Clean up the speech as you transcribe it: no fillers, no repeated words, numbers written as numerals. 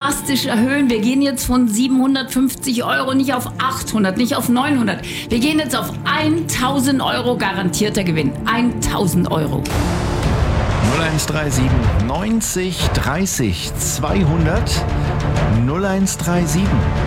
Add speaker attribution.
Speaker 1: drastisch erhöhen. Wir gehen jetzt von 750 Euro nicht auf 800, nicht auf 900. Wir gehen jetzt auf 1000 Euro garantierter Gewinn. 1000 Euro.
Speaker 2: 0137 90 30 200 0137